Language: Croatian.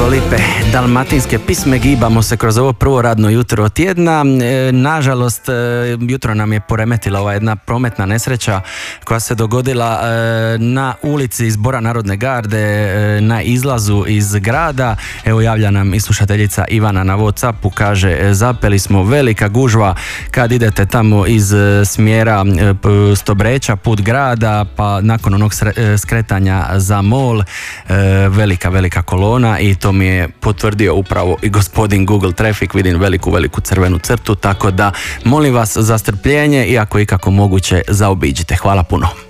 lipe dalmatinske pisme, gibamo se kroz ovo prvo radno jutro tjedna. Nažalost, jutro nam je poremetila ova jedna prometna nesreća koja se dogodila na ulici Zbora Narodne garde, na izlazu iz grada. Evo, javlja nam i slušateljica Ivana na WhatsAppu, kaže: zapeli smo, velika gužva kad idete tamo iz smjera Stobreča, put grada, pa nakon onog skretanja za mol, velika kolona, i to mi je potvrdio upravo i gospodin Google Traffic. Vidim veliku crvenu crtu, tako da molim vas za strpljenje i ako ikako moguće zaobiđite. Hvala puno.